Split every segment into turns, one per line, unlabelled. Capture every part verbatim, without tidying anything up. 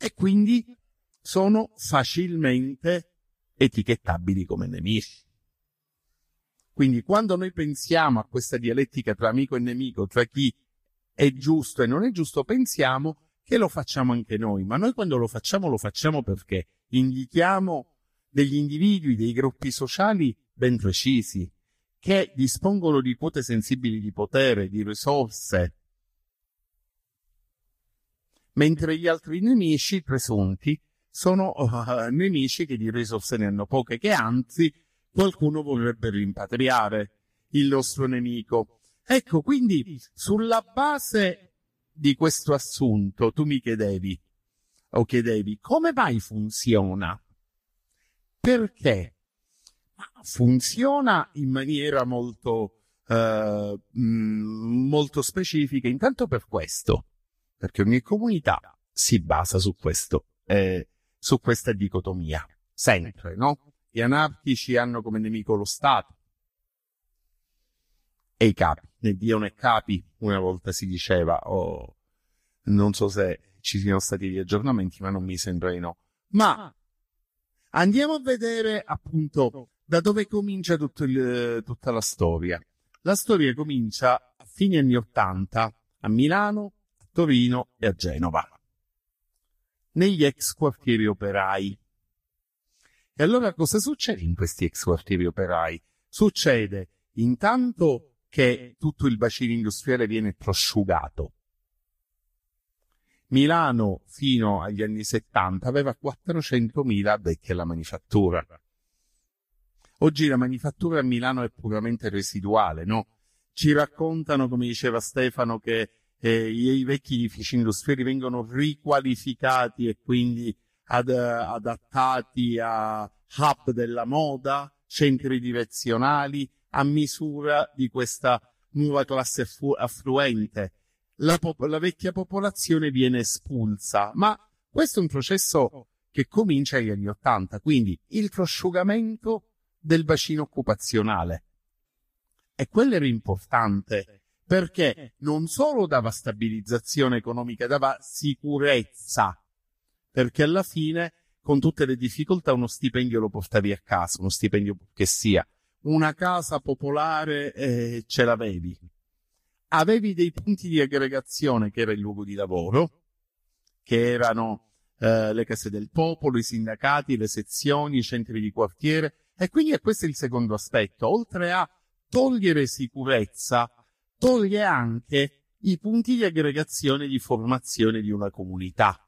e quindi sono facilmente etichettabili come nemici. Quindi quando noi pensiamo a questa dialettica tra amico e nemico, tra chi è giusto e non è giusto, pensiamo che lo facciamo anche noi, ma noi quando lo facciamo lo facciamo perché indichiamo degli individui, dei gruppi sociali ben precisi, che dispongono di quote sensibili di potere, di risorse, mentre gli altri nemici presunti sono uh, nemici che di risorse ne hanno poche, che anzi qualcuno vorrebbe rimpatriare il nostro nemico. Ecco, quindi sulla base di questo assunto tu mi chiedevi o chiedevi come mai funziona? Perché? Funziona in maniera molto, eh, mh, molto specifica, intanto per questo, perché ogni comunità si basa su questo, eh, su questa dicotomia, sempre, no? Gli anarchici hanno come nemico lo Stato e i capi, né Dio né capi, una volta si diceva, o non so se ci siano stati gli aggiornamenti, ma non mi sembra di no. Ma andiamo a vedere appunto da dove comincia tutto il, tutta la storia. La storia comincia a fine anni Ottanta a Milano, a Torino e a Genova, negli ex quartieri operai. E allora cosa succede in questi ex quartieri operai? Succede intanto che tutto il bacino industriale viene prosciugato. Milano fino agli anni settanta aveva quattrocentomila addetti alla manifattura. Oggi la manifattura a Milano è puramente residuale, no? Ci raccontano, come diceva Stefano, che eh, i vecchi edifici industriali vengono riqualificati e quindi ad, adattati a hub della moda, centri direzionali, a misura di questa nuova classe affu- affluente. La, pop- la vecchia popolazione viene espulsa, ma questo è un processo che comincia negli anni Ottanta, quindi il prosciugamento del bacino occupazionale. E quello era importante, perché non solo dava stabilizzazione economica, dava sicurezza, perché alla fine, con tutte le difficoltà, uno stipendio lo portavi a casa, uno stipendio che sia. Una casa popolare eh, ce l'avevi. Avevi dei punti di aggregazione che era il luogo di lavoro, che erano eh, le case del popolo, i sindacati, le sezioni, i centri di quartiere, e quindi questo è il secondo aspetto. Oltre a togliere sicurezza, toglie anche i punti di aggregazione e di formazione di una comunità.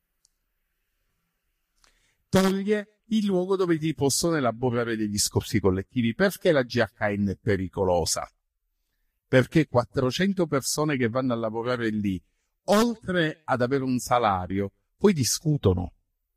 Toglie il luogo dove ti possono elaborare dei discorsi collettivi. Perché la G H N è pericolosa? Perché quattrocento persone che vanno a lavorare lì, oltre ad avere un salario, poi discutono,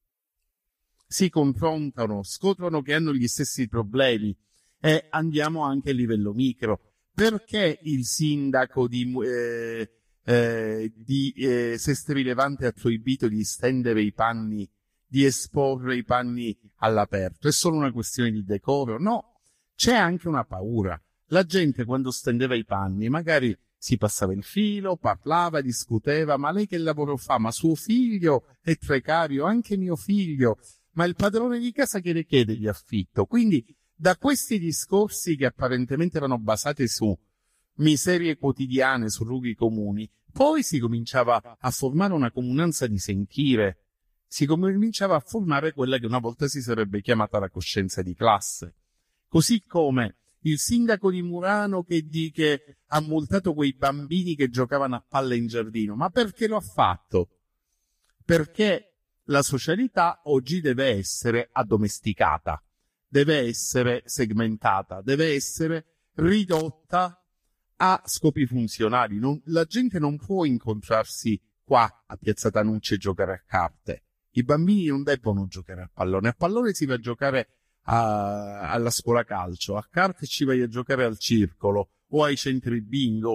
si confrontano, scoprono che hanno gli stessi problemi, e andiamo anche a livello micro. Perché il sindaco di, eh, eh, di eh, Sestri Levante ha proibito di stendere i panni, di esporre i panni all'aperto? È solo una questione di decoro? No, c'è anche una paura. La gente quando stendeva i panni magari si passava il filo, parlava, discuteva, ma lei che lavoro fa? Ma suo figlio è precario, anche mio figlio, ma il padrone di casa che le chiede di affitto. Quindi da questi discorsi che apparentemente erano basati su miserie quotidiane, su rughi comuni, poi si cominciava a formare una comunanza di sentire, si cominciava a formare quella che una volta si sarebbe chiamata la coscienza di classe. Così come il sindaco di Murano che, di, che ha multato quei bambini che giocavano a palla in giardino. Ma perché lo ha fatto? Perché la socialità oggi deve essere addomesticata, deve essere segmentata, deve essere ridotta a scopi funzionali. Non, la gente non può incontrarsi qua a Piazza Tanucci e giocare a carte. I bambini non debbono giocare a pallone. A pallone si va a giocare A, alla scuola calcio, a carte ci vai a giocare al circolo o ai centri bingo.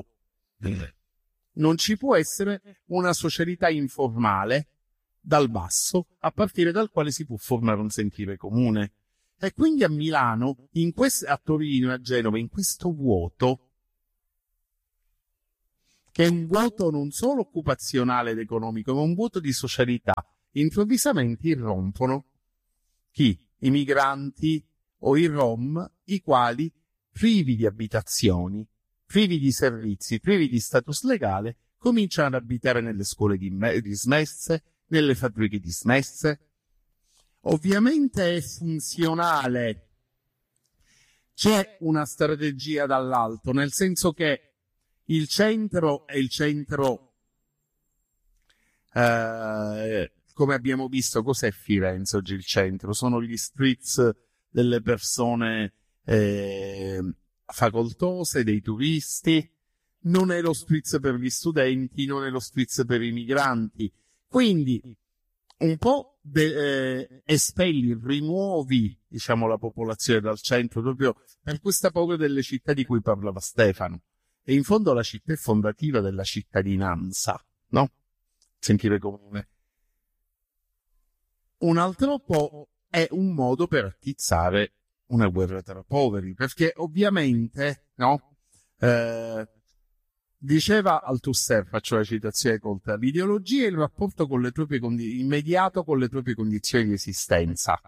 Non ci può essere una socialità informale dal basso, a partire dal quale si può formare un sentire comune. E quindi a Milano, in quest- a Torino e a Genova, in questo vuoto, che è un vuoto non solo occupazionale ed economico, ma un vuoto di socialità, improvvisamente irrompono chi? I migranti o i Rom, i quali, privi di abitazioni, privi di servizi, privi di status legale, cominciano ad abitare nelle scuole dismesse, nelle fabbriche dismesse. Ovviamente è funzionale. C'è una strategia dall'alto, nel senso che il centro è il centro, eh, come abbiamo visto, cos'è Firenze oggi il centro? Sono gli streets delle persone eh, facoltose, dei turisti, non è lo streets per gli studenti, non è lo streets per i migranti. Quindi un po' de- eh, espelli, rimuovi, diciamo, la popolazione dal centro, proprio per questa paura delle città di cui parlava Stefano. E in fondo la città è fondativa della cittadinanza, no? Sentire comune. Un altro po' è un modo per attizzare una guerra tra poveri, perché ovviamente, no? Eh, diceva Althusser, faccio la citazione colta, l'ideologia è il rapporto con le proprie condi- immediato con le proprie condizioni di esistenza.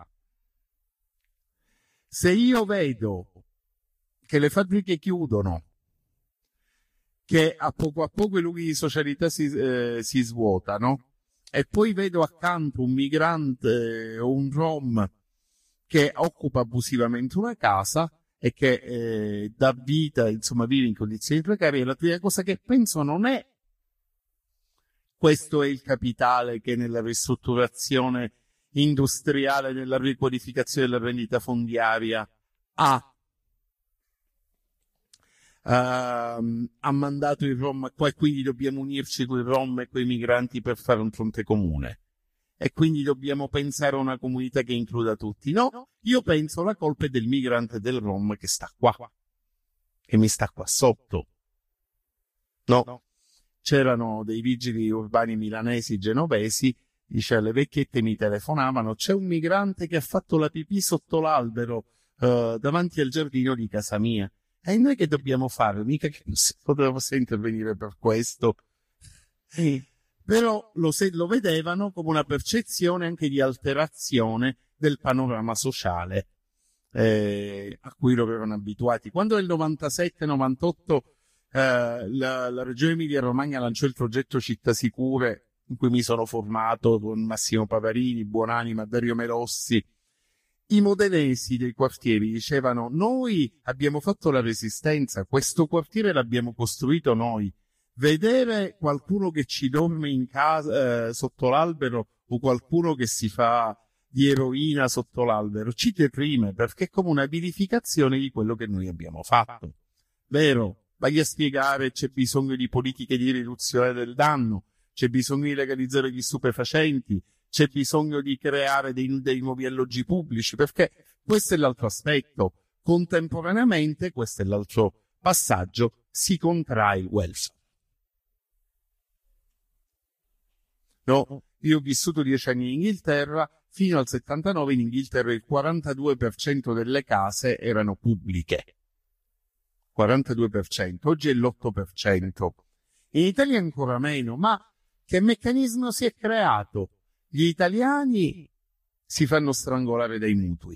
Se io vedo che le fabbriche chiudono, che a poco a poco i luoghi di socialità si, eh, si svuotano, e poi vedo accanto un migrante o un rom che occupa abusivamente una casa e che eh, dà vita, insomma, vive in condizioni precarie, la prima cosa che penso non è questo è il capitale che nella ristrutturazione industriale, nella riqualificazione della rendita fondiaria ha Uh, ha mandato i Rom qua e quindi dobbiamo unirci con i Rom e con i migranti per fare un fronte comune e quindi dobbiamo pensare a una comunità che includa tutti. No, io penso la colpa è del migrante e del Rom che sta qua, che mi sta qua sotto. No, c'erano dei vigili urbani milanesi, genovesi, dice le vecchiette mi telefonavano, c'è un migrante che ha fatto la pipì sotto l'albero uh, davanti al giardino di casa mia. E noi che dobbiamo fare? Mica che potevamo intervenire per questo. Sì. Però lo, se, lo vedevano come una percezione anche di alterazione del panorama sociale eh, a cui lo avevano abituati. Quando nel novantasette novantotto eh, la, la Regione Emilia-Romagna lanciò il progetto Città Sicure, in cui mi sono formato con Massimo Pavarini, Buonanima, Dario Melossi, i modenesi dei quartieri dicevano noi abbiamo fatto la resistenza, questo quartiere l'abbiamo costruito noi. Vedere qualcuno che ci dorme in casa eh, sotto l'albero o qualcuno che si fa di eroina sotto l'albero ci deprime perché è come una vilificazione di quello che noi abbiamo fatto. Vero? Vai a spiegare c'è bisogno di politiche di riduzione del danno, c'è bisogno di legalizzare gli stupefacenti, c'è bisogno di creare dei, dei nuovi alloggi pubblici, perché questo è l'altro aspetto. Contemporaneamente, questo è l'altro passaggio, si contrae il welfare. No, io ho vissuto dieci anni in Inghilterra, fino al settantanove in Inghilterra il quarantadue per cento delle case erano pubbliche. quarantadue per cento, oggi è l'otto per cento. In Italia ancora meno, ma che meccanismo si è creato? Gli italiani si fanno strangolare dai mutui.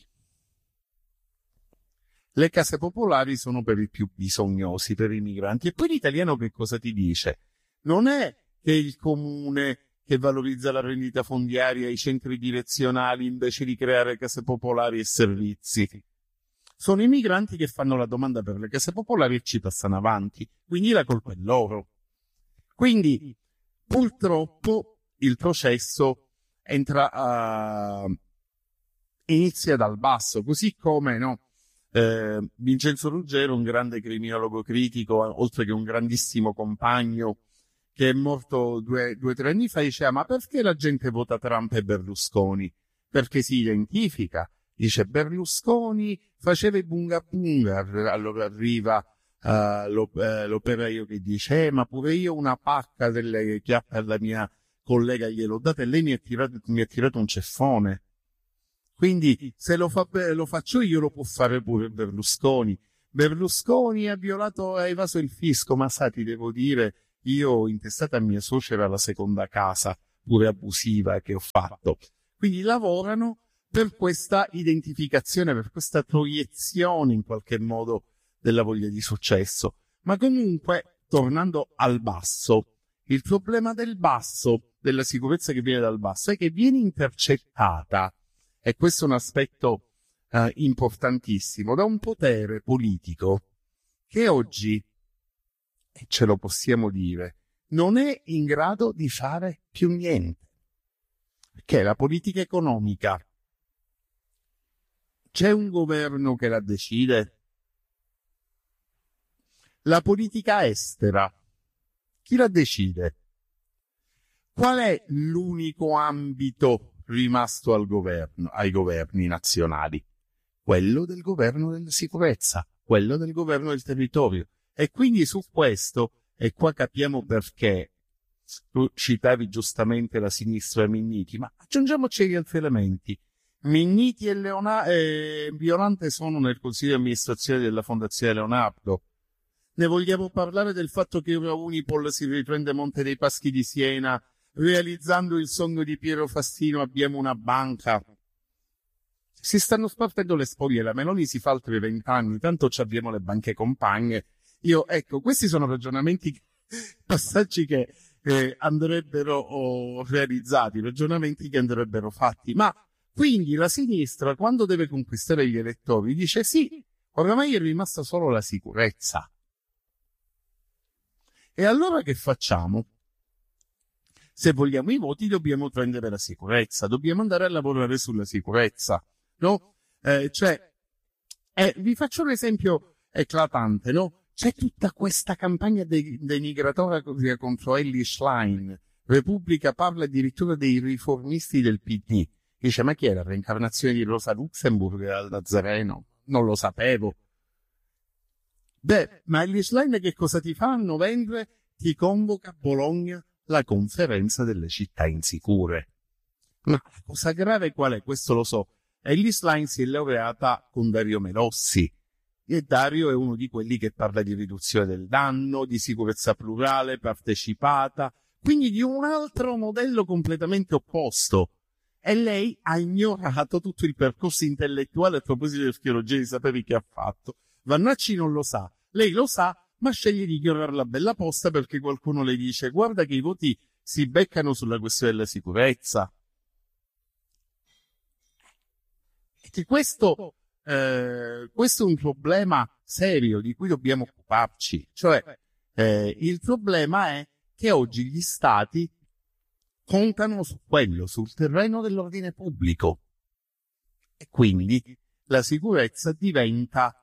Le case popolari sono per i più bisognosi, per i migranti. E poi l'italiano che cosa ti dice? Non è che il comune che valorizza la rendita fondiaria, i centri direzionali, invece di creare case popolari e servizi. Sono i migranti che fanno la domanda per le case popolari e ci passano avanti. Quindi la colpa è loro. Quindi, purtroppo, il processo entra a... inizia dal basso, così come no eh, Vincenzo Ruggero, un grande criminologo critico, oltre che un grandissimo compagno che è morto due o tre anni fa, diceva ma perché la gente vota Trump e Berlusconi? Perché si identifica, dice Berlusconi faceva i bunga bunga, allora arriva uh, l'op- eh, l'operaio che dice eh, ma pure io una pacca delle chiappe alla mia collega gliel'ho data e lei mi ha tirato, mi ha tirato un ceffone. Quindi se lo, fa, lo faccio io lo può fare pure Berlusconi. Berlusconi ha violato, ha evaso il fisco, ma sa ti devo dire, io intestata a mia suocera la seconda casa, pure abusiva che ho fatto. Quindi lavorano per questa identificazione, per questa proiezione in qualche modo della voglia di successo. Ma comunque, tornando al basso, il problema del basso, della sicurezza che viene dal basso, è che viene intercettata, e questo è un aspetto eh, importantissimo, da un potere politico che oggi, e ce lo possiamo dire, non è in grado di fare più niente. Perché la politica economica, c'è un governo che la decide? La politica estera, chi la decide? Qual è l'unico ambito rimasto al governo, ai governi nazionali? Quello del governo della sicurezza, quello del governo del territorio. E quindi su questo, e qua capiamo perché, tu citavi giustamente la sinistra Minniti, ma aggiungiamoci gli altri elementi. Minniti e Leona- eh, Violante sono nel consiglio di amministrazione della Fondazione Leonardo. Ne vogliamo parlare del fatto che ora Unipol si riprende Monte dei Paschi di Siena, realizzando il sogno di Piero Fassino abbiamo una banca. Si stanno spartendo le spoglie, la Meloni si fa altri vent'anni, tanto ci abbiamo le banche compagne. Io, ecco, questi sono ragionamenti, passaggi che eh, andrebbero oh, realizzati, ragionamenti che andrebbero fatti. Ma quindi la sinistra, quando deve conquistare gli elettori, dice sì, oramai è rimasta solo la sicurezza. E allora che facciamo? Se vogliamo i voti dobbiamo prendere la sicurezza, dobbiamo andare a lavorare sulla sicurezza, no? Eh, cioè, eh, vi faccio un esempio eclatante, no? C'è tutta questa campagna de- denigratoria contro Elly Schlein. Repubblica parla addirittura dei riformisti del P D. Dice, ma chi è la reincarnazione di Rosa Luxemburg al Nazareno? Non lo sapevo. Beh, ma Elly Schlein che cosa ti fa a novembre? Ti convoca a Bologna la conferenza delle città insicure. Ma la cosa grave qual è? Questo lo so. Elly Schlein si è laureata con Dario Melossi. E Dario è uno di quelli che parla di riduzione del danno, di sicurezza plurale, partecipata, quindi di un altro modello completamente opposto. E lei ha ignorato tutto il percorso intellettuale a proposito dell'archeologia di saperi che ha fatto. Vannacci non lo sa, lei lo sa, ma sceglie di ignorare la bella posta perché qualcuno le dice guarda che i voti si beccano sulla questione della sicurezza. E che questo, eh, questo è un problema serio di cui dobbiamo occuparci. Cioè, eh, il problema è che oggi gli stati contano su quello, sul terreno dell'ordine pubblico. E quindi la sicurezza diventa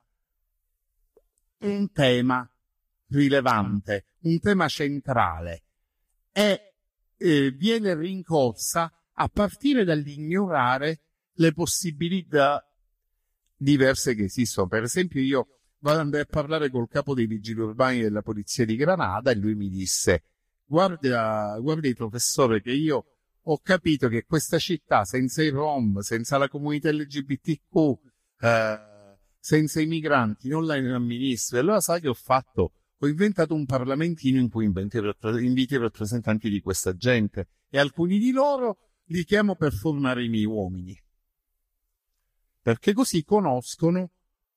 un tema rilevante, un tema centrale e eh, viene rincorsa a partire dall'ignorare le possibilità diverse che esistono. Per esempio io vado ad andare a parlare col capo dei vigili urbani della polizia di Granada e lui mi disse guarda, guardi professore che io ho capito che questa città senza i Rom, senza la comunità L G B T Q, eh, senza i migranti non la amministro. E allora sai che ho fatto? Ho inventato un parlamentino in cui inviti i rappresentanti di questa gente e alcuni di loro li chiamo per formare i miei uomini. Perché così conoscono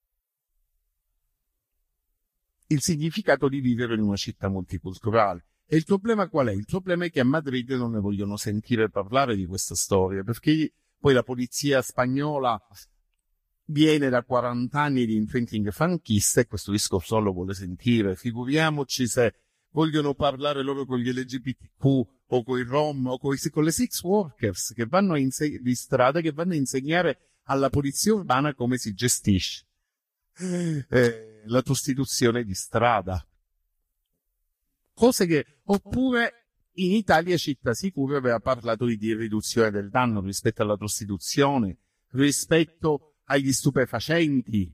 il significato di vivere in una città multiculturale. E il problema qual è? Il problema è che a Madrid non ne vogliono sentire parlare di questa storia, perché poi la polizia spagnola viene da quaranta anni di imprinting franchista e questo discorso non lo vuole sentire. Figuriamoci se vogliono parlare loro con gli L G B T Q o con i Rom o con, i, con le sex workers che vanno a inse- di strada che vanno a insegnare alla polizia urbana come si gestisce eh, la prostituzione di strada. Cose che, oppure in Italia Città Sicura aveva parlato di riduzione del danno rispetto alla prostituzione, rispetto agli stupefacenti.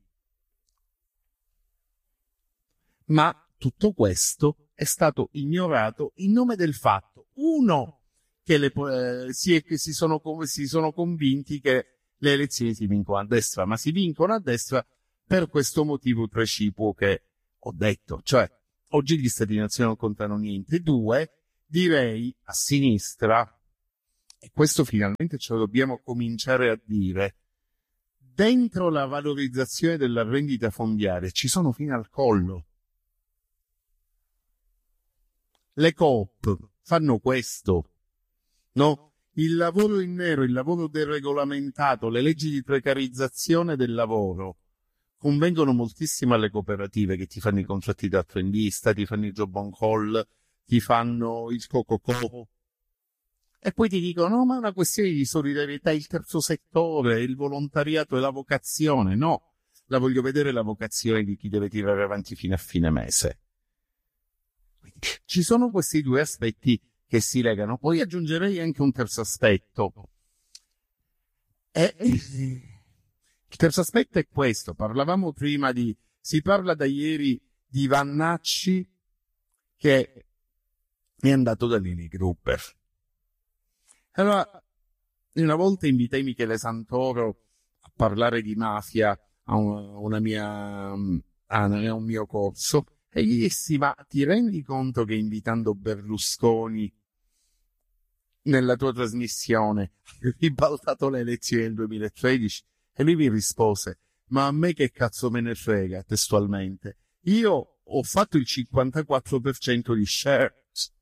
Ma tutto questo è stato ignorato in nome del fatto, uno, che, le, eh, si, è, che si, sono, si sono convinti che le elezioni si vincono a destra, ma si vincono a destra per questo motivo precipuo che ho detto, cioè oggi gli stati di nazione non contano niente. Due, direi a sinistra, e questo finalmente ce lo dobbiamo cominciare a dire, dentro la valorizzazione della rendita fondiaria ci sono fino al collo. Le coop fanno questo, no? Il lavoro in nero, il lavoro deregolamentato, le leggi di precarizzazione del lavoro convengono moltissimo alle cooperative che ti fanno i contratti da apprendista, ti fanno il job on call, ti fanno il co-co-co. E poi ti dicono, no, ma è una questione di solidarietà, il terzo settore, il volontariato e la vocazione. No, la voglio vedere la vocazione di chi deve tirare avanti fino a fine mese. Quindi, ci sono questi due aspetti che si legano. Poi aggiungerei anche un terzo aspetto. E, il terzo aspetto è questo. Parlavamo prima di, si parla da ieri di Vannacci che è andato da Lini Grupper. Allora, una volta invitai Michele Santoro a parlare di mafia a una, una mia, a un mio corso e gli dissi, ma ti rendi conto che invitando Berlusconi nella tua trasmissione hai ribaltato le elezioni del duemilatredici? E lui mi rispose, ma a me che cazzo me ne frega, testualmente. Io ho fatto il cinquantaquattro per cento di shares.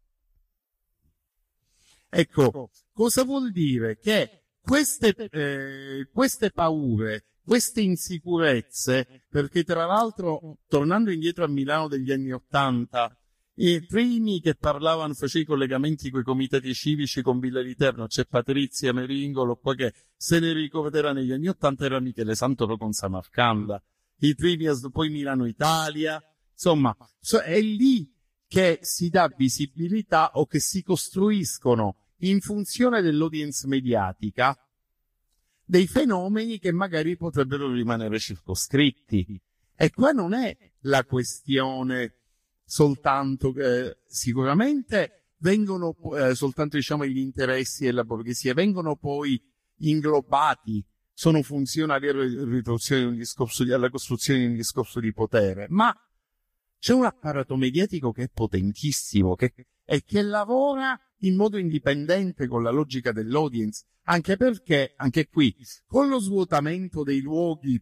Ecco, cosa vuol dire? Che queste, eh, queste paure, queste insicurezze, perché tra l'altro, tornando indietro a Milano degli anni Ottanta, i primi che parlavano, facevo i collegamenti con i comitati civici con Villa Viterbo, c'è Patrizia Meringolo qua che se ne ricorderà, negli anni Ottanta era Michele Santoro con Samarcanda, i primi, poi Milano Italia, insomma, è lì che si dà visibilità o che si costruiscono in funzione dell'audience mediatica dei fenomeni che magari potrebbero rimanere circoscritti. E qua non è la questione soltanto che sicuramente vengono eh, soltanto diciamo gli interessi della borghesia, vengono poi inglobati, sono funzionali alla riduzione di un discorso di, alla costruzione di un discorso di potere, ma c'è un apparato mediatico che è potentissimo che, e che lavora in modo indipendente con la logica dell'audience, anche perché, anche qui, con lo svuotamento dei luoghi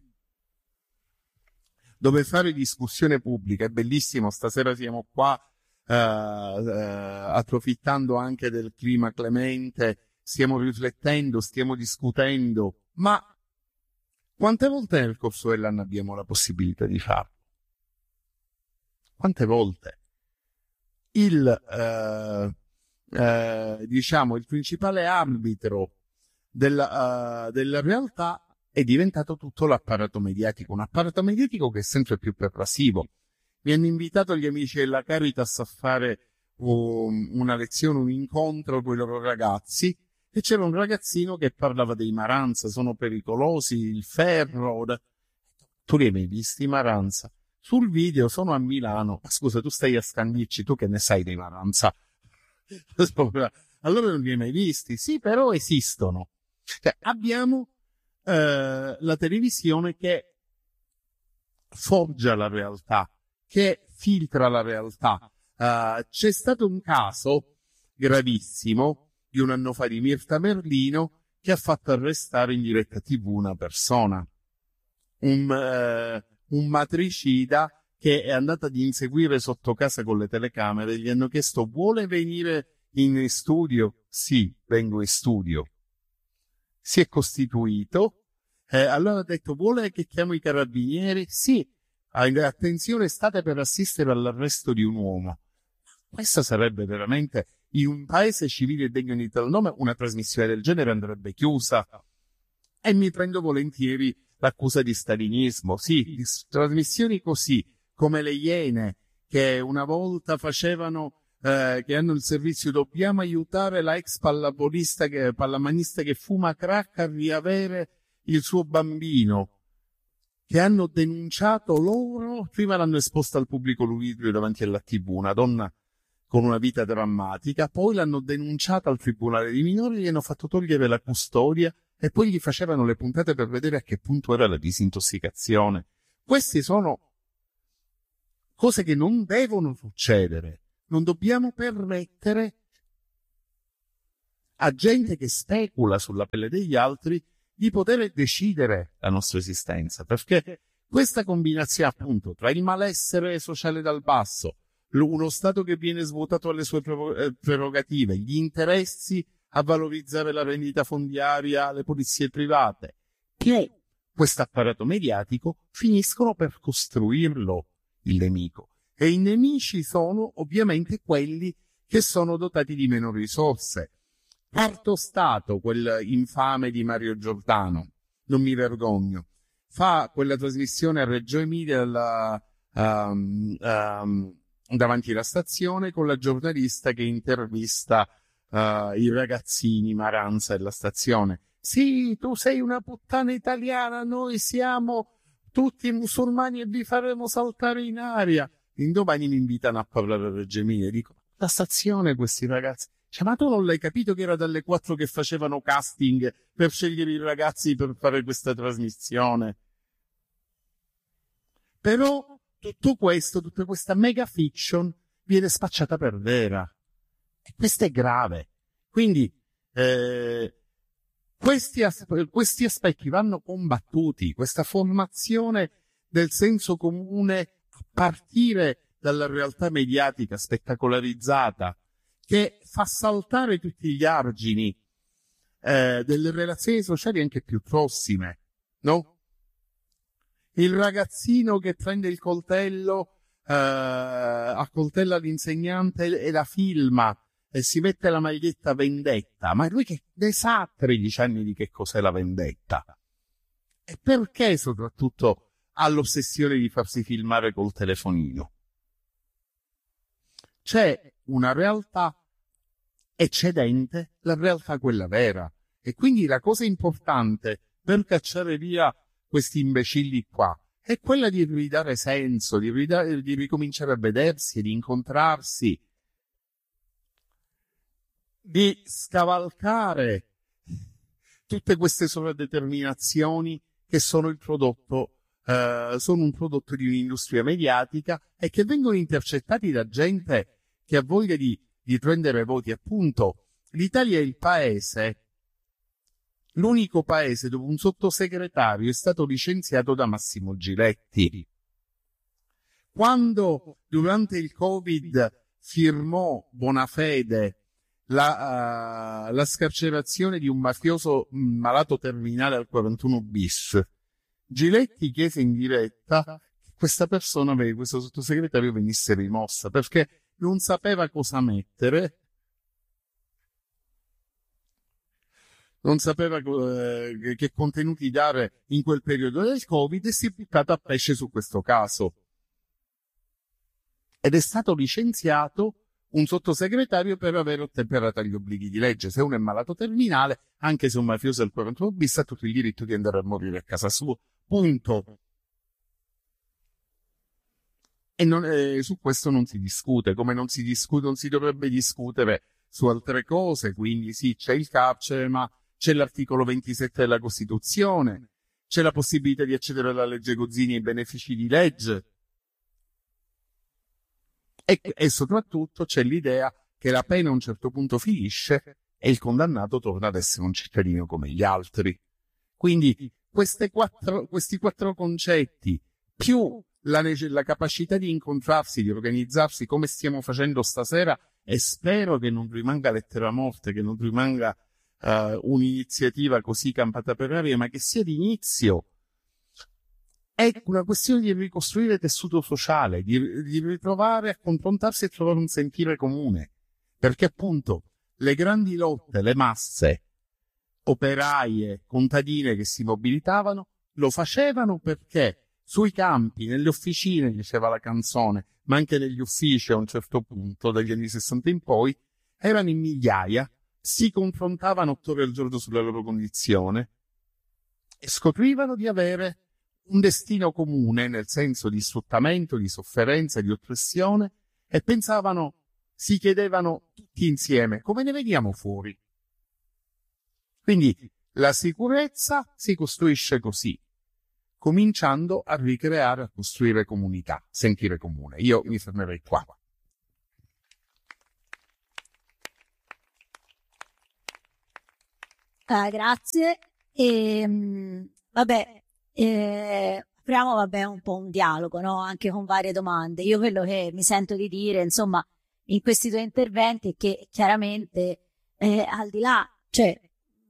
dove fare discussione pubblica, è bellissimo, stasera siamo qua eh, eh, approfittando anche del clima clemente, stiamo riflettendo, stiamo discutendo, ma quante volte nel corso dell'anno abbiamo la possibilità di farlo? Quante volte? Il, eh, eh, diciamo, il principale arbitro della, uh, della realtà è diventato tutto l'apparato mediatico, un apparato mediatico che è sempre più pervasivo. Mi hanno invitato gli amici della Caritas a fare um, una lezione, un incontro con i loro ragazzi, e c'era un ragazzino che parlava dei Maranza, sono pericolosi, il ferro. Tu li hai mai visti i Maranza? Sul video sono a Milano. Ma scusa, tu stai a Scandicci, tu che ne sai dei Maranza? Allora non li hai mai visti? Sì, però esistono. Cioè, abbiamo eh, la televisione che forgia la realtà, che filtra la realtà. Uh, c'è stato un caso gravissimo di un anno fa di Mirta Merlino che ha fatto arrestare in diretta tivù una persona, un, uh, un matricida che è andata ad inseguire sotto casa con le telecamere. Gli hanno chiesto: vuole venire in studio? Sì, vengo in studio. Si è costituito, eh, allora ha detto: vuole che chiamo i carabinieri? Sì. Attenzione, state per assistere all'arresto di un uomo. Questa sarebbe veramente, in un paese civile e degno di tal nome, una trasmissione del genere andrebbe chiusa. E mi prendo volentieri l'accusa di stalinismo. Sì, trasmissioni così, come le Iene, che una volta facevano, eh, che hanno il servizio: dobbiamo aiutare la ex pallavolista che, pallamanista che fuma crack a riavere il suo bambino, che hanno denunciato loro, prima l'hanno esposta al pubblico ludibrio davanti alla tivù, una donna con una vita drammatica, poi l'hanno denunciata al tribunale dei minori, gli hanno fatto togliere la custodia e poi gli facevano le puntate per vedere a che punto era la disintossicazione. Queste sono cose che non devono succedere, non dobbiamo permettere a gente che specula sulla pelle degli altri di poter decidere la nostra esistenza, perché questa combinazione appunto tra il malessere sociale dal basso, uno Stato che viene svuotato alle sue prerogative, gli interessi a valorizzare la vendita fondiaria alle polizie private, più questo apparato mediatico, finiscono per costruirlo il nemico. E i nemici sono ovviamente quelli che sono dotati di meno risorse. Quarto Stato, quel infame di Mario Giordano, non mi vergogno, fa quella trasmissione a Reggio Emilia alla, um, um, davanti alla stazione con la giornalista che intervista uh, i ragazzini Maranza della stazione. Sì, tu sei una puttana italiana, noi siamo tutti musulmani e vi faremo saltare in aria. Indomani mi invitano a parlare a Reggio Emilia e dico, la stazione questi ragazzi, cioè, ma tu non l'hai capito che era dalle quattro che facevano casting per scegliere i ragazzi per fare questa trasmissione? Però tutto questo, tutta questa mega fiction viene spacciata per vera. E questo è grave. Quindi eh, questi, as- questi aspetti vanno combattuti, questa formazione del senso comune a partire dalla realtà mediatica spettacolarizzata che fa saltare tutti gli argini eh, delle relazioni sociali anche più prossime, no? Il ragazzino che prende il coltello, eh, accoltella l'insegnante e la filma e si mette la maglietta vendetta, ma lui che ne sa a tredici anni di che cos'è la vendetta? E perché soprattutto ha l'ossessione di farsi filmare col telefonino? C'è una realtà eccedente, la realtà quella vera. E quindi la cosa importante per cacciare via questi imbecilli qua è quella di ridare senso, di, ridare, di ricominciare a vedersi, di incontrarsi, di scavalcare tutte queste sovradeterminazioni che sono il prodotto Uh, sono un prodotto di un'industria mediatica e che vengono intercettati da gente che ha voglia di, di prendere voti. Appunto, l'Italia è il paese, l'unico paese dove un sottosegretario è stato licenziato da Massimo Giletti. Quando durante il Covid firmò Bonafede la, uh, la scarcerazione di un mafioso malato terminale al quarantuno bis, Giletti chiese in diretta che questa persona, questo sottosegretario, venisse rimossa perché non sapeva cosa mettere, non sapeva eh, che contenuti dare in quel periodo del Covid e si è buttato a pesce su questo caso. Ed è stato licenziato un sottosegretario per aver ottemperato agli obblighi di legge. Se uno è malato terminale, anche se un mafioso del quarantuno bis, ha tutto il diritto di andare a morire a casa sua. Punto. E non, eh, su questo non si discute, come non si discute, non si dovrebbe discutere su altre cose. Quindi sì, c'è il carcere, ma c'è l'articolo ventisette della Costituzione, c'è la possibilità di accedere alla legge Gozzini ai benefici di legge. E, e soprattutto c'è l'idea che la pena a un certo punto finisce e il condannato torna ad essere un cittadino come gli altri. Quindi queste quattro, questi quattro concetti, più la, la capacità di incontrarsi, di organizzarsi come stiamo facendo stasera, e spero che non rimanga lettera morte, che non rimanga uh, un'iniziativa così campata per aria, ma che sia d'inizio. È una questione di ricostruire tessuto sociale, di, di ritrovare a confrontarsi e trovare un sentire comune. Perché appunto le grandi lotte, le masse operaie, contadine che si mobilitavano, lo facevano perché sui campi, nelle officine, diceva la canzone, ma anche negli uffici a un certo punto, dagli anni sessanta in poi, erano in migliaia, si confrontavano otto ore al giorno sulla loro condizione e scoprivano di avere un destino comune, nel senso di sfruttamento, di sofferenza, di oppressione, e pensavano, si chiedevano tutti insieme, come ne veniamo fuori? Quindi la sicurezza si costruisce così, cominciando a ricreare, a costruire comunità, sentire comune. Io mi fermerei qua.
Uh, grazie. E, mh, vabbè, eh, apriamo vabbè, un po' un dialogo, no? Anche con varie domande. Io quello che mi sento di dire, insomma, in questi due interventi è che chiaramente eh, al di là, cioè,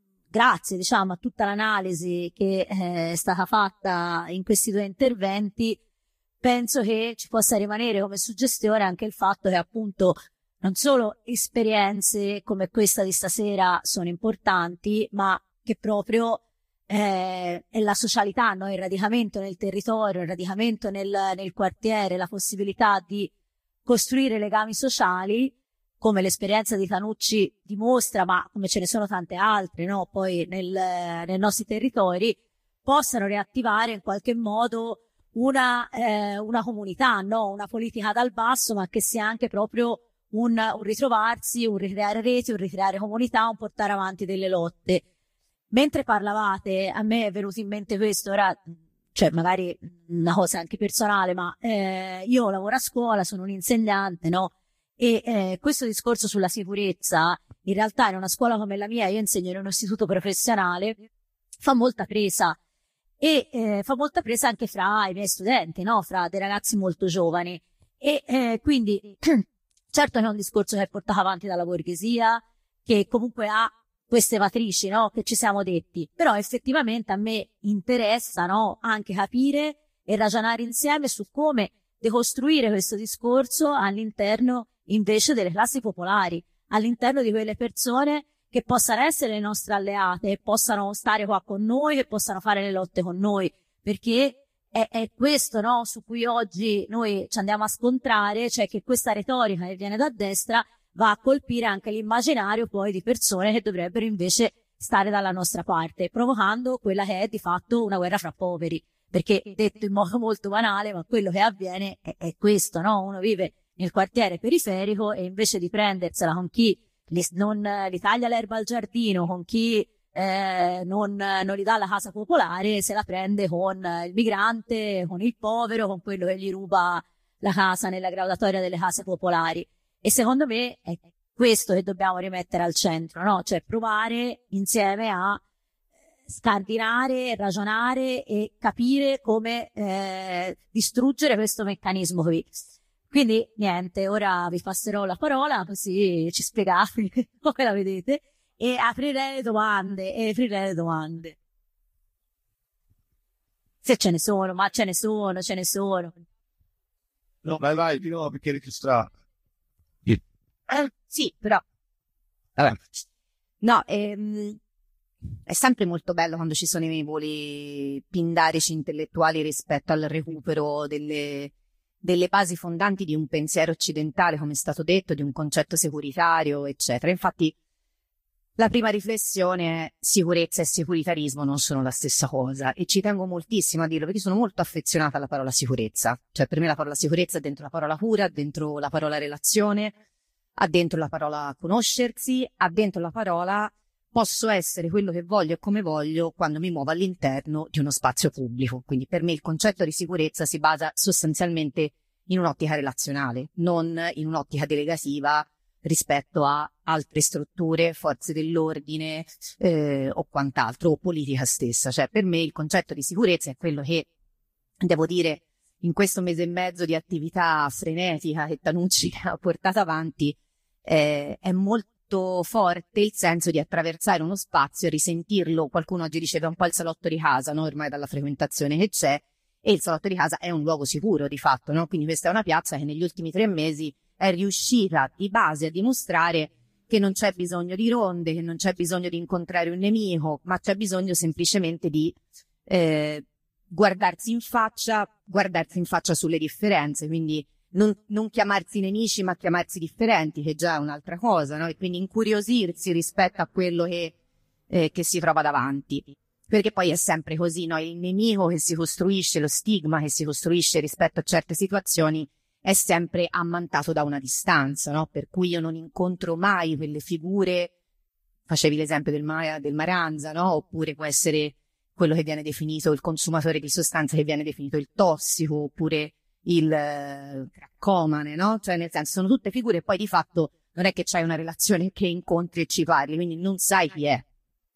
grazie diciamo a tutta l'analisi che eh, è stata fatta in questi due interventi, penso che ci possa rimanere come suggestione anche il fatto che appunto non solo esperienze come questa di stasera sono importanti, ma che proprio eh, è la socialità, no? Il radicamento nel territorio, il radicamento nel, nel quartiere, la possibilità di costruire legami sociali, come l'esperienza di Tanucci dimostra, ma come ce ne sono tante altre, no? Poi nel, nei nostri territori, possano riattivare in qualche modo una, eh, una comunità, no? Una politica dal basso, ma che sia anche proprio un, un ritrovarsi, un ricreare reti, un ricreare comunità, un portare avanti delle lotte. Mentre parlavate, a me è venuto in mente questo, ora, cioè magari una cosa anche personale, ma eh, io lavoro a scuola, sono un insegnante, no? E eh, questo discorso sulla sicurezza, in realtà in una scuola come la mia, io insegno in un istituto professionale, fa molta presa. E eh, fa molta presa anche fra i miei studenti, no? Fra dei ragazzi molto giovani. E eh, quindi, certo che è un discorso che è portato avanti dalla borghesia, che comunque ha queste matrici, no? Che ci siamo detti. Però effettivamente a me interessa, no? Anche capire e ragionare insieme su come decostruire questo discorso all'interno invece delle classi popolari, all'interno di quelle persone che possano essere le nostre alleate, che possano stare qua con noi, che possano fare le lotte con noi, perché è, è questo, no? Su cui oggi noi ci andiamo a scontrare, cioè che questa retorica che viene da destra va a colpire anche l'immaginario poi di persone che dovrebbero invece stare dalla nostra parte, provocando quella che è di fatto una guerra fra poveri, perché detto in modo molto banale, ma quello che avviene è, è questo, no? Uno vive nel quartiere periferico e invece di prendersela con chi li, non gli taglia l'erba al giardino, con chi eh, non, non gli dà la casa popolare, se la prende con il migrante, con il povero, con quello che gli ruba la casa nella graduatoria delle case popolari. E secondo me è questo che dobbiamo rimettere al centro, no? Cioè provare insieme a scardinare, ragionare e capire come eh, distruggere questo meccanismo qui. Quindi niente, ora vi passerò la parola così ci spiegate come la vedete e aprirei le domande e aprirei le domande. Se ce ne sono, ma ce ne sono, ce ne sono.
No, vai, vai, di nuovo perché registrare.
Eh, sì, però vabbè. No, ehm, è sempre molto bello quando ci sono i voli pindarici intellettuali rispetto al recupero delle, delle basi fondanti di un pensiero occidentale, come è stato detto, di un concetto securitario, eccetera. Infatti la prima riflessione è: sicurezza e securitarismo non sono la stessa cosa, e ci tengo moltissimo a dirlo perché sono molto affezionata alla parola sicurezza. Cioè per me la parola sicurezza è dentro la parola cura, dentro la parola relazione, ha dentro la parola conoscersi, ha dentro la parola posso essere quello che voglio e come voglio quando mi muovo all'interno di uno spazio pubblico. Quindi per me il concetto di sicurezza si basa sostanzialmente in un'ottica relazionale, non in un'ottica delegativa rispetto a altre strutture, forze dell'ordine eh, o quant'altro, o politica stessa. Cioè per me il concetto di sicurezza è quello che, devo dire, in questo mese e mezzo di attività frenetica che Tanucci ha portato avanti, eh, è molto forte il senso di attraversare uno spazio e risentirlo. Qualcuno oggi diceva un po' il salotto di casa, no? Ormai dalla frequentazione che c'è, e il salotto di casa è un luogo sicuro di fatto, no? Quindi questa è una piazza che negli ultimi tre mesi è riuscita di base a dimostrare che non c'è bisogno di ronde, che non c'è bisogno di incontrare un nemico, ma c'è bisogno semplicemente di eh, guardarsi in faccia, guardarsi in faccia sulle differenze, quindi non, non chiamarsi nemici ma chiamarsi differenti, che già è un'altra cosa, no? E quindi incuriosirsi rispetto a quello che, eh, che si trova davanti, perché poi è sempre così, no? Il nemico che si costruisce, lo stigma che si costruisce rispetto a certe situazioni è sempre ammantato da una distanza, no? Per cui io non incontro mai quelle figure, facevi l'esempio del, Ma- del Maranza, no? Oppure può essere quello che viene definito il consumatore di sostanze, che viene definito il tossico, oppure il eh, craccomane, no? Cioè nel senso sono tutte figure e poi di fatto non è che c'hai una relazione che incontri e ci parli, quindi non sai chi è.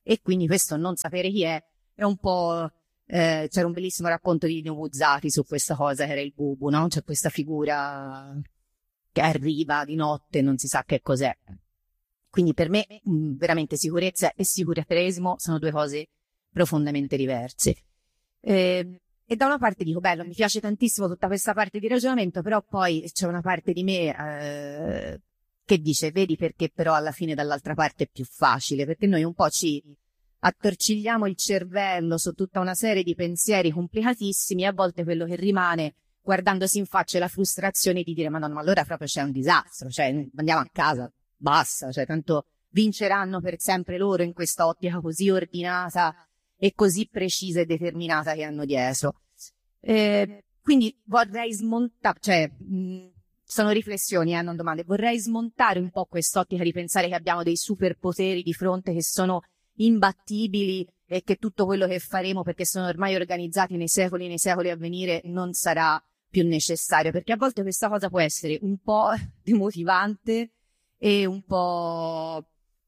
e quindi questo non sapere chi è è un po'... Eh, c'era un bellissimo racconto di Nino Buzzati su questa cosa, che era il bubu, no? C'è questa figura che arriva di notte, non si sa che cos'è. Quindi per me mh, veramente sicurezza e sicurezzaismo sono due cose profondamente diverse. Eh, e da una parte dico, bello, mi piace tantissimo tutta questa parte di ragionamento, però poi c'è una parte di me eh, che dice, vedi perché però alla fine dall'altra parte è più facile, perché noi un po' ci attorcigliamo il cervello su tutta una serie di pensieri complicatissimi e a volte quello che rimane guardandosi in faccia è la frustrazione di dire ma no, ma allora proprio c'è un disastro, cioè andiamo a casa, basta, cioè tanto vinceranno per sempre loro in questa ottica così ordinata e così precisa e determinata che hanno dietro. Eh, quindi vorrei smontare, cioè mh, sono riflessioni, eh, non domande, vorrei smontare un po' quest'ottica di pensare che abbiamo dei superpoteri di fronte che sono imbattibili e che tutto quello che faremo, perché sono ormai organizzati nei secoli e nei secoli a venire, non sarà più necessario, perché a volte questa cosa può essere un po' demotivante e un po'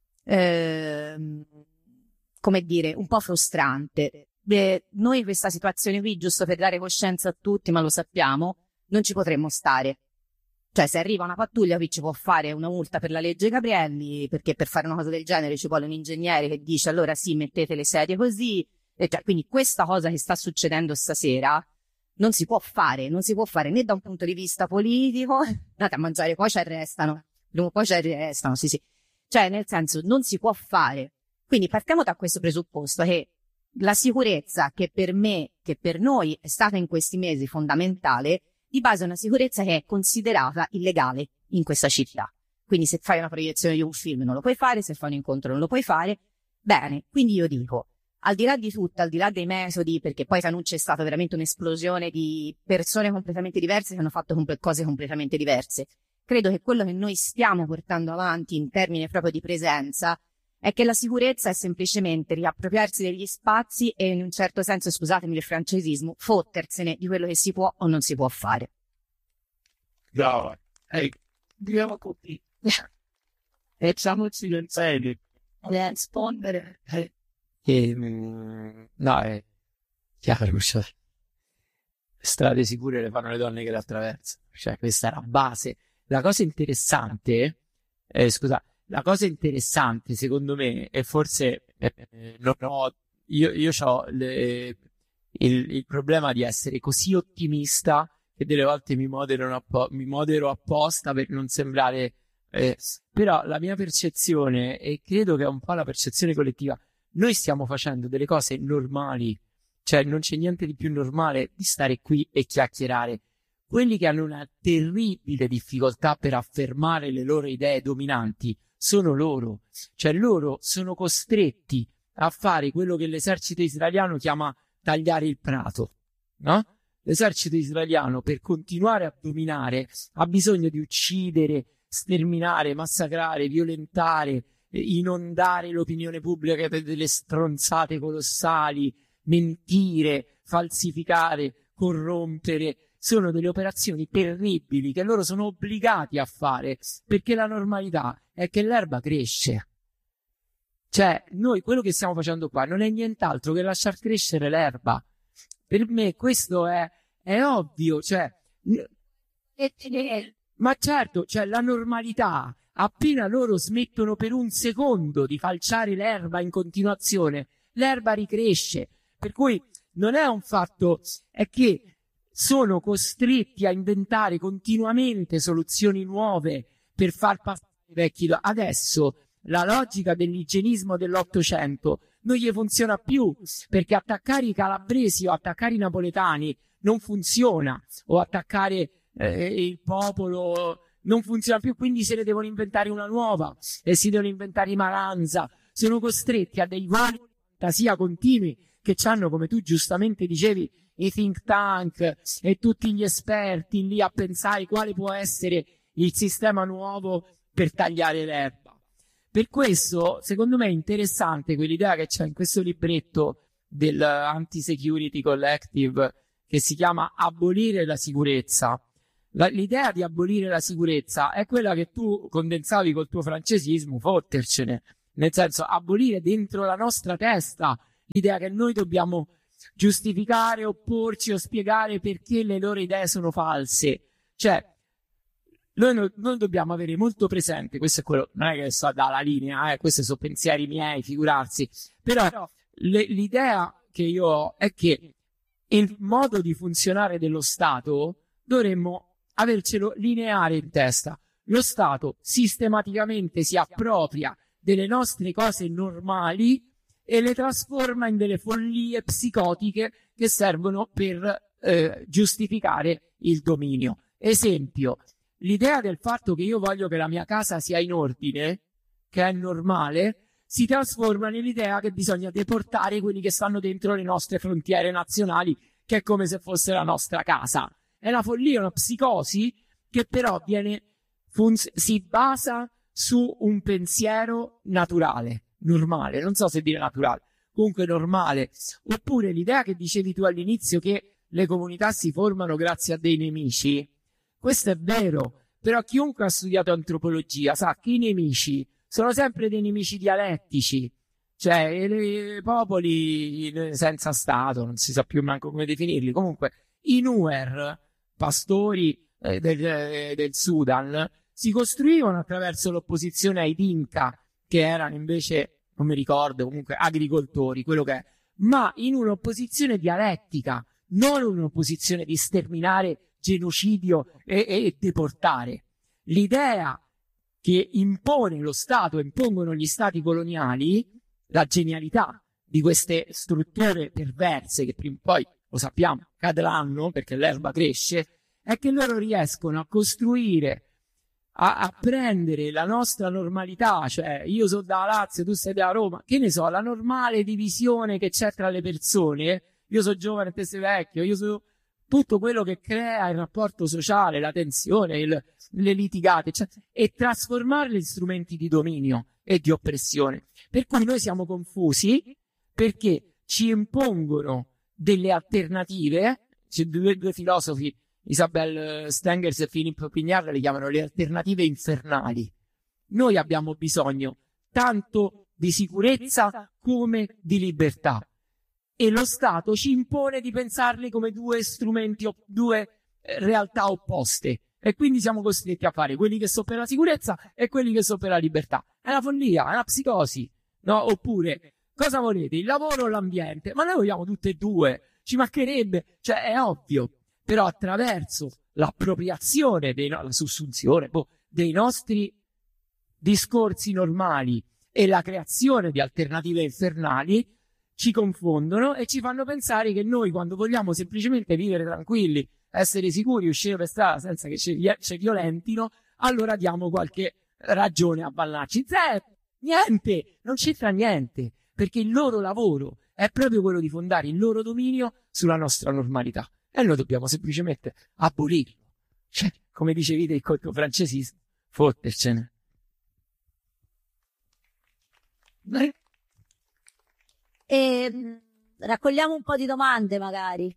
eh, come dire, un po' frustrante. Beh, noi in questa situazione qui, giusto per dare coscienza a tutti, ma lo sappiamo, non ci potremmo stare. Cioè, se arriva una pattuglia qui ci può fare una multa per la legge Gabrielli, perché per fare una cosa del genere ci vuole un ingegnere che dice allora sì, mettete le sedie così. E cioè, quindi questa cosa che sta succedendo stasera non si può fare, non si può fare né da un punto di vista politico, andate a mangiare, poi ci arrestano, prima o poi ci arrestano, sì sì. Cioè, nel senso, non si può fare. Quindi partiamo da questo presupposto che la sicurezza che per me, che per noi è stata in questi mesi fondamentale, di base è una sicurezza che è considerata illegale in questa città. Quindi se fai una proiezione di un film non lo puoi fare, se fai un incontro non lo puoi fare. Bene, quindi io dico, al di là di tutto, al di là dei metodi, perché poi Canù c'è stata veramente un'esplosione di persone completamente diverse che hanno fatto comp- cose completamente diverse. Credo che quello che noi stiamo portando avanti in termini proprio di presenza è che la sicurezza è semplicemente riappropriarsi degli spazi e in un certo senso, scusatemi il francesismo, fottersene di quello che si può o non si può fare.
Brava. Ehi, andiamo così. Facciamoci le sedie. Rispondere.
E, mm, no, è chiaro, cioè, strade sicure le fanno le donne che le attraversano. Cioè, questa è la base. La cosa interessante, eh, scusa, la cosa interessante secondo me, e forse eh, non ho, io, io ho il, il problema di essere così ottimista che delle volte mi modero, appo- mi modero apposta per non sembrare, eh, però la mia percezione, e credo che è un po' la percezione collettiva, noi stiamo facendo delle cose normali, cioè non c'è niente di più normale di stare qui e chiacchierare. Quelli che hanno una terribile difficoltà per affermare le loro idee dominanti sono loro, cioè loro sono costretti a fare quello che l'esercito israeliano chiama tagliare il prato, no? L'esercito israeliano per continuare a dominare ha bisogno di uccidere, sterminare, massacrare, violentare, inondare l'opinione pubblica per delle stronzate colossali, mentire, falsificare, corrompere. Sono delle operazioni terribili che loro sono obbligati a fare, perché la normalità è che l'erba cresce. Cioè, noi quello che stiamo facendo qua non è nient'altro che lasciar crescere l'erba. Per me questo è, è ovvio, cioè, ma certo, cioè la normalità, appena loro smettono per un secondo di falciare l'erba in continuazione, l'erba ricresce. Per cui non è un fatto, è che sono costretti a inventare continuamente soluzioni nuove per far passare i vecchi. Adesso la logica dell'igienismo dell'Ottocento non gli funziona più, perché attaccare i calabresi o attaccare i napoletani non funziona, o attaccare eh, il popolo non funziona più, quindi se ne devono inventare una nuova e si devono inventare i Maranza. Sono costretti a dei voli di fantasia continui che hanno, come tu giustamente dicevi, i think tank e tutti gli esperti lì a pensare quale può essere il sistema nuovo per tagliare l'erba. Per questo, secondo me, è interessante quell'idea che c'è in questo libretto del Anti-Security Collective che si chiama Abolire la sicurezza. La, l'idea di abolire la sicurezza è quella che tu condensavi col tuo francesismo, fottercene. nel senso abolire dentro la nostra testa l'idea che noi dobbiamo giustificare, opporci o spiegare perché le loro idee sono false. Cioè, noi, no, noi dobbiamo avere molto presente, questo è quello, non è che so dalla linea, eh, questi sono pensieri miei, figurarsi, però le, l'idea che io ho è che il modo di funzionare dello Stato dovremmo avercelo lineare in testa. Lo Stato sistematicamente si appropria delle nostre cose normali e le trasforma in delle follie psicotiche che servono per eh, giustificare il dominio. Esempio, l'idea del fatto che io voglio che la mia casa sia in ordine, che è normale, si trasforma nell'idea che bisogna deportare quelli che stanno dentro le nostre frontiere nazionali, che è come se fosse la nostra casa. È una follia, una psicosi che però viene funz- si basa su un pensiero naturale, normale, non so se dire naturale, comunque normale. Oppure l'idea che dicevi tu all'inizio che le comunità si formano grazie a dei nemici, questo è vero, però chiunque ha studiato antropologia sa che i nemici sono sempre dei nemici dialettici, cioè i popoli senza Stato, non si sa più manco come definirli, comunque i Nuer, pastori eh, del, eh, del Sudan, si costruivano attraverso l'opposizione ai Dinka, che erano invece, non mi ricordo, comunque agricoltori, quello che è, ma in un'opposizione dialettica, non un'opposizione di sterminare, genocidio e, e deportare. L'idea che impone lo Stato, impongono gli stati coloniali, la genialità di queste strutture perverse che prima o poi, lo sappiamo, cadranno perché l'erba cresce, è che loro riescono a costruire, a, a prendere la nostra normalità, cioè io sono da Lazio, tu sei da Roma, che ne so, la normale divisione che c'è tra le persone, io sono giovane, te sei vecchio, io sono tutto quello che crea il rapporto sociale, la tensione, il, le litigate, cioè, e trasformarli in strumenti di dominio e di oppressione. Per cui noi siamo confusi perché ci impongono delle alternative, c'è due, due filosofi, Isabel Stengers e Philippe Pignard, le chiamano le alternative infernali. Noi abbiamo bisogno tanto di sicurezza come di libertà. E lo Stato ci impone di pensarli come due strumenti, due realtà opposte. E quindi siamo costretti a fare quelli che sono per la sicurezza e quelli che sono per la libertà. È una follia, è una psicosi, no? Oppure, cosa volete? Il lavoro o l'ambiente? Ma noi vogliamo tutte e due, ci mancherebbe, cioè è ovvio. Però attraverso l'appropriazione, dei no- la sussunzione boh, dei nostri discorsi normali e la creazione di alternative infernali, ci confondono e ci fanno pensare che noi, quando vogliamo semplicemente vivere tranquilli, essere sicuri, uscire per strada senza che ci, ci violentino, allora diamo qualche ragione a ballacci. Zero, niente, non c'entra niente, perché il loro lavoro è proprio quello di fondare il loro dominio sulla nostra normalità. E noi dobbiamo semplicemente abolirlo. Cioè, come dicevi del col francesismo, fottercene.
E mh, raccogliamo un po' di domande, magari.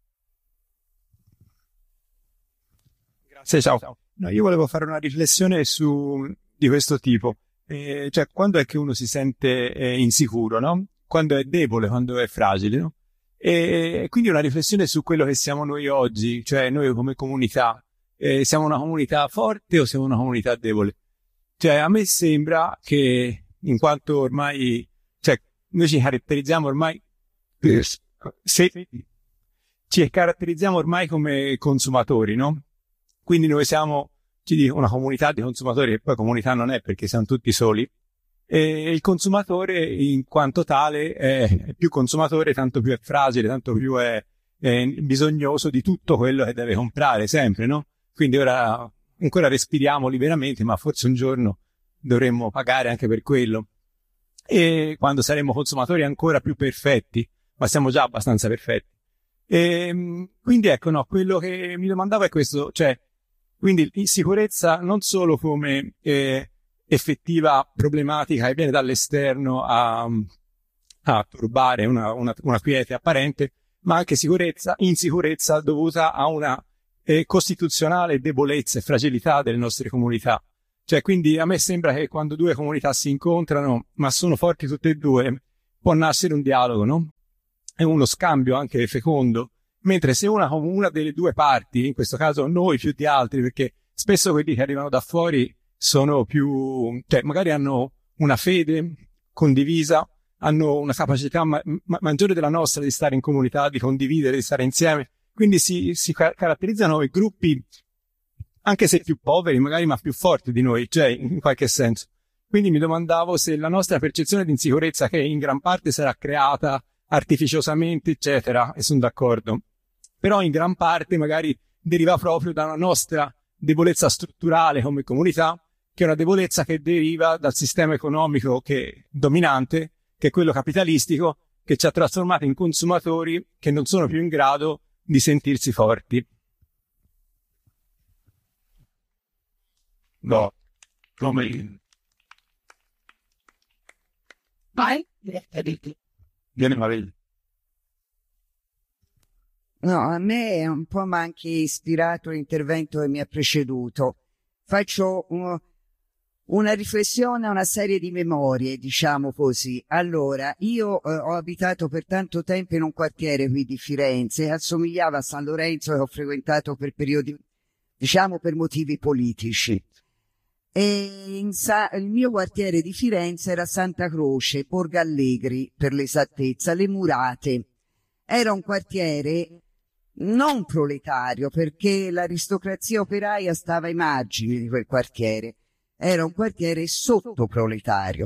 Grazie, ciao. No, io volevo fare una riflessione su di questo tipo. Eh, cioè, quando è che uno si sente eh, insicuro, no? Quando è debole, quando è fragile, no? E quindi una riflessione su quello che siamo noi oggi, cioè noi come comunità. Eh, siamo una comunità forte o siamo una comunità debole? Cioè, a me sembra che, in quanto ormai, cioè, noi ci caratterizziamo ormai, se, ci caratterizziamo ormai come consumatori, no? Quindi noi siamo, ci dico, una comunità di consumatori, che poi comunità non è perché siamo tutti soli. E il consumatore, in quanto tale, è più consumatore, tanto più è fragile, tanto più è, è bisognoso di tutto quello che deve comprare, sempre, no? Quindi ora ancora respiriamo liberamente, ma forse un giorno dovremmo pagare anche per quello. E quando saremo consumatori ancora più perfetti, ma siamo già abbastanza perfetti. E quindi ecco, no, quello che mi domandavo è questo, cioè, quindi insicurezza non solo come eh, effettiva problematica che viene dall'esterno a, a turbare una, una, una quiete apparente, ma anche sicurezza, insicurezza dovuta a una eh, costituzionale debolezza e fragilità delle nostre comunità. Cioè, quindi a me sembra che quando due comunità si incontrano, ma sono forti tutte e due, può nascere un dialogo, no? È uno scambio anche fecondo. Mentre se una, una delle due parti, in questo caso noi più di altri, perché spesso quelli che arrivano da fuori sono più, cioè magari hanno una fede condivisa, hanno una capacità ma- ma- maggiore della nostra di stare in comunità, di condividere, di stare insieme. Quindi si, si ca- caratterizzano i gruppi, anche se più poveri, magari, ma più forti di noi, cioè in qualche senso. Quindi mi domandavo se la nostra percezione di insicurezza, che in gran parte sarà creata artificiosamente, eccetera, e sono d'accordo, però in gran parte magari deriva proprio da una nostra debolezza strutturale come comunità, che è una debolezza che deriva dal sistema economico che dominante, che è quello capitalistico, che ci ha trasformato in consumatori che non sono più in grado di sentirsi forti.
No, come... Vai, vieni Maria.
No, a me un po' mi ha anche ispirato l'intervento che mi ha preceduto. Faccio uh, una riflessione a una serie di memorie, diciamo così. Allora, io uh, ho abitato per tanto tempo in un quartiere qui di Firenze, assomigliava a San Lorenzo, che ho frequentato per periodi, diciamo, per motivi politici. E in Sa- il mio quartiere di Firenze era Santa Croce, Borgo Allegri, per l'esattezza, Le Murate. Era un quartiere non proletario, perché l'aristocrazia operaia stava ai margini di quel quartiere. Era un quartiere sottoproletario.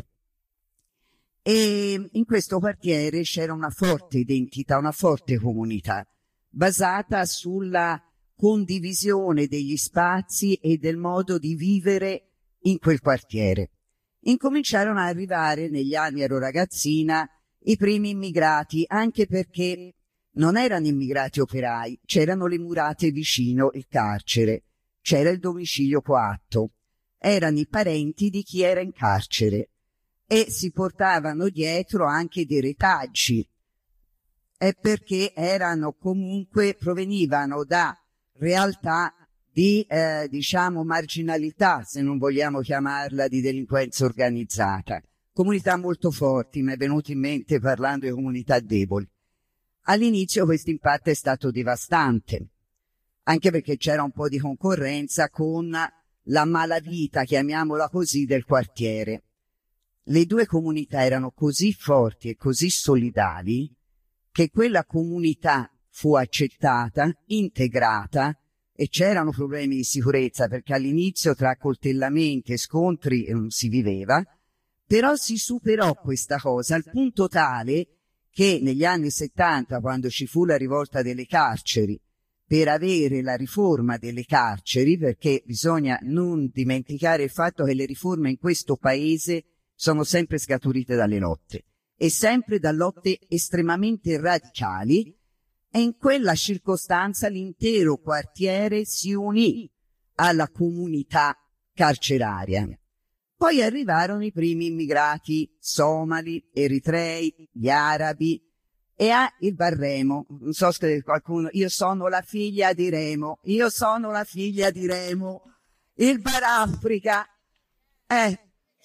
E in questo quartiere c'era una forte identità, una forte comunità, basata sulla condivisione degli spazi e del modo di vivere in quel quartiere. Incominciarono ad arrivare, negli anni ero ragazzina, i primi immigrati, anche perché non erano immigrati operai, c'erano le murate vicino il carcere, c'era il domicilio coatto, erano i parenti di chi era in carcere e si portavano dietro anche dei retaggi, è perché erano comunque, provenivano da realtà di, eh, diciamo, marginalità, se non vogliamo chiamarla di delinquenza organizzata. Comunità molto forti, mi è venuto in mente parlando di comunità deboli. All'inizio questo impatto è stato devastante, anche perché c'era un po' di concorrenza con la malavita, chiamiamola così, del quartiere. Le due comunità erano così forti e così solidali che quella comunità fu accettata, integrata, e c'erano problemi di sicurezza perché all'inizio tra accoltellamenti e scontri non si viveva, però si superò questa cosa al punto tale che negli anni settanta, quando ci fu la rivolta delle carceri, per avere la riforma delle carceri, perché bisogna non dimenticare il fatto che le riforme in questo paese sono sempre scaturite dalle lotte, e sempre da lotte estremamente radicali, e in quella circostanza l'intero quartiere si unì alla comunità carceraria. Poi arrivarono i primi immigrati somali, eritrei, gli arabi e a il Barremo. Non so se qualcuno, io sono la figlia di Remo, io sono la figlia di Remo, il Barafrica. Eh,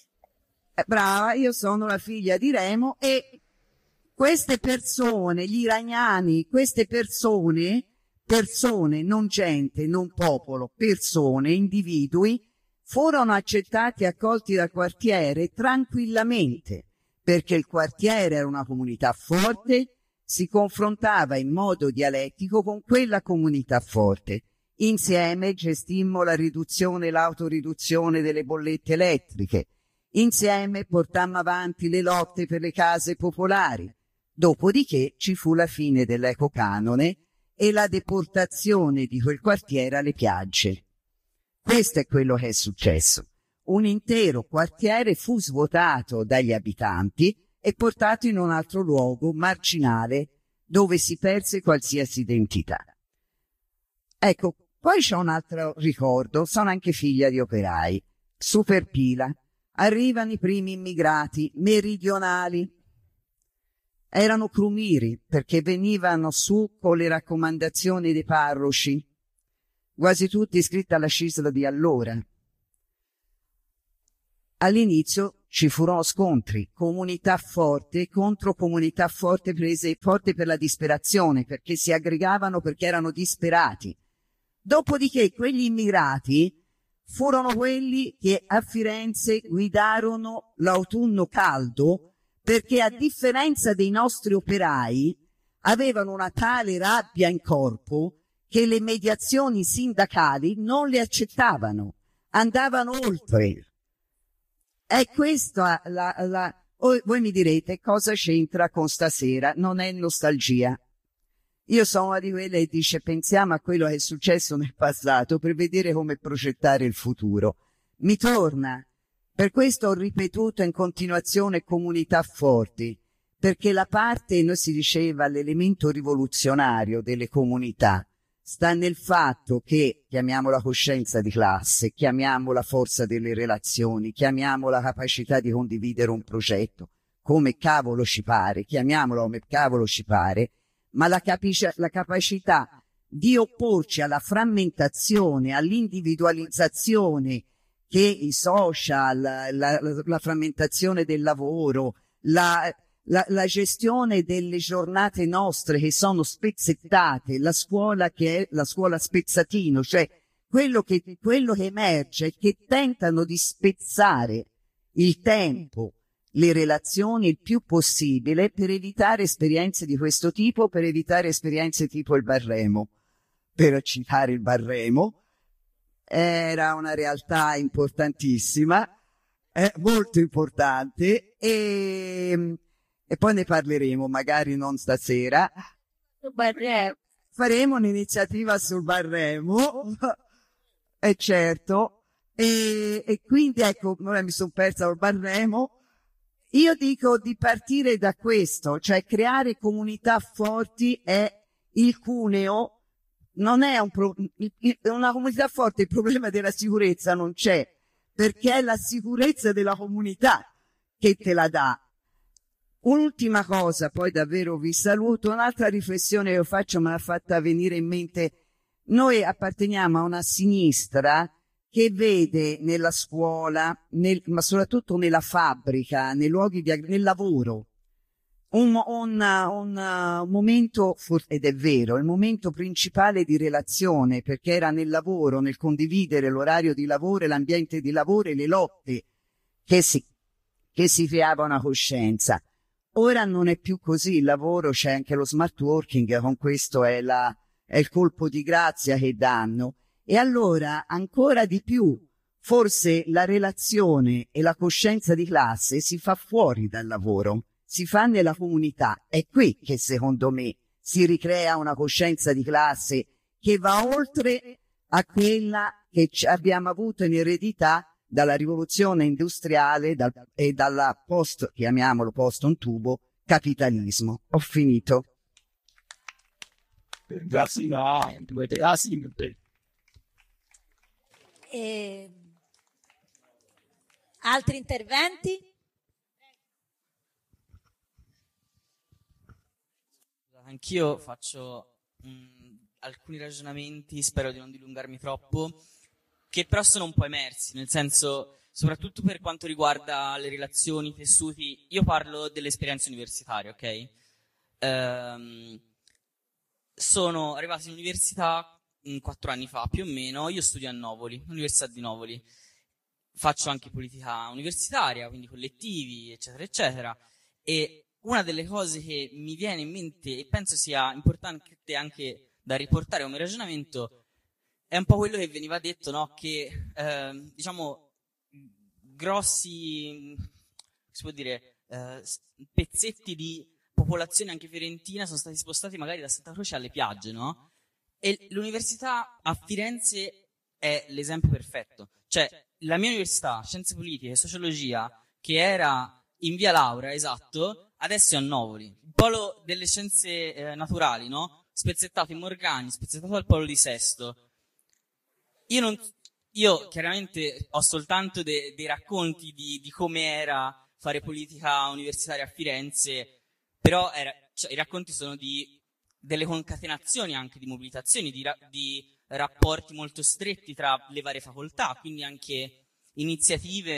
eh, brava, io sono la figlia di Remo e queste persone, gli iraniani, queste persone, persone, non gente, non popolo, persone, individui, furono accettati e accolti dal quartiere tranquillamente, perché il quartiere era una comunità forte, si confrontava in modo dialettico con quella comunità forte. Insieme gestimmo la riduzione e l'autoriduzione delle bollette elettriche. Insieme portammo avanti le lotte per le case popolari. Dopodiché ci fu la fine dell'ecocanone e la deportazione di quel quartiere alle piagge. Questo è quello che è successo. Un intero quartiere fu svuotato dagli abitanti e portato in un altro luogo marginale dove si perse qualsiasi identità. Ecco, poi c'è un altro ricordo, sono anche figlia di operai, super pila. Arrivano i primi immigrati meridionali. Erano crumiri perché venivano su con le raccomandazioni dei parroci, quasi tutti iscritti alla C I S L di allora. all'inizio ci furono scontri, comunità forte contro comunità forte prese forte per la disperazione, perché si aggregavano perché erano disperati. Dopodiché quegli immigrati furono quelli che a Firenze guidarono l'autunno caldo, perché a differenza dei nostri operai avevano una tale rabbia in corpo che le mediazioni sindacali non le accettavano, andavano oltre. È questa la, la... Voi mi direte cosa c'entra con stasera? Non è nostalgia. Io sono una di quelle che dice pensiamo a quello che è successo nel passato per vedere come progettare il futuro. Mi torna. Per questo ho ripetuto in continuazione comunità forti, perché la parte, noi si diceva, l'elemento rivoluzionario delle comunità sta nel fatto che, chiamiamola coscienza di classe, chiamiamola forza delle relazioni, chiamiamola capacità di condividere un progetto, come cavolo ci pare, chiamiamola come cavolo ci pare, ma la, capic- la capacità di opporci alla frammentazione, all'individualizzazione che i social, la, la, la frammentazione del lavoro, la, la, la gestione delle giornate nostre che sono spezzettate, la scuola che è la scuola spezzatino, cioè quello che, quello che emerge è che tentano di spezzare il tempo, le relazioni il più possibile per evitare esperienze di questo tipo, per evitare esperienze tipo il Barremo. Per citare il Barremo, era una realtà importantissima, eh, molto importante, e, e poi ne parleremo, magari non stasera. Faremo un'iniziativa sul Barremo, è certo, e, e quindi ecco, ora mi sono persa il Barremo. Io dico di partire da questo, cioè creare comunità forti è il cuneo. Non è un pro- una comunità forte, il problema della sicurezza non c'è, perché è la sicurezza della comunità che te la dà. Un'ultima cosa, poi davvero vi saluto, un'altra riflessione che io faccio me l'ha fatta venire in mente. Noi apparteniamo a una sinistra che vede nella scuola, nel, ma soprattutto nella fabbrica, nei luoghi di, nel lavoro, Un, un, un, un momento, ed è vero, il momento principale di relazione, perché era nel lavoro, nel condividere l'orario di lavoro e l'ambiente di lavoro e le lotte che si, che si creava una coscienza. Ora non è più così, il lavoro, c'è anche lo smart working, con questo è, la, è il colpo di grazia che danno. E allora, ancora di più, forse la relazione e la coscienza di classe si fa fuori dal lavoro. Si fa nella comunità. È qui che secondo me si ricrea una coscienza di classe che va oltre a quella che abbiamo avuto in eredità dalla rivoluzione industriale dal, e dalla post, chiamiamolo post un tubo, capitalismo. Ho finito.
E... Altri interventi?
Anch'io faccio mh, alcuni ragionamenti, spero di non dilungarmi troppo, che però sono un po' emersi, nel senso, soprattutto per quanto riguarda le relazioni, i tessuti. Io parlo dell'esperienza universitaria, ok? Ehm, sono arrivato in università mh, quattro anni fa, più o meno. Io studio a Novoli, Università di Novoli. Faccio anche politica universitaria, quindi collettivi, eccetera, eccetera. E una delle cose che mi viene in mente e penso sia importante anche da riportare come ragionamento è un po' quello che veniva detto, no? Che eh, diciamo grossi, si può dire, eh, pezzetti di popolazione anche fiorentina sono stati spostati magari da Santa Croce alle piagge, no? E l'università a Firenze è l'esempio perfetto. Cioè, la mia università, Scienze Politiche e Sociologia, che era in via Laura, esatto, adesso è a Novoli, il polo delle scienze eh, naturali, no? Spezzettato in Morgagni, spezzettato al polo di Sesto. Io non, io chiaramente ho soltanto de, dei racconti di, di come era fare politica universitaria a Firenze, però era, cioè, i racconti sono di delle concatenazioni anche di mobilitazioni, di, di rapporti molto stretti tra le varie facoltà, quindi anche iniziative